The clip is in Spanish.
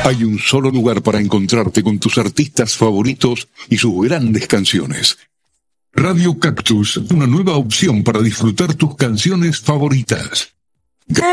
Hay un solo lugar para encontrarte con tus artistas favoritos y sus grandes canciones. Radio Cactus, una nueva opción para disfrutar tus canciones favoritas.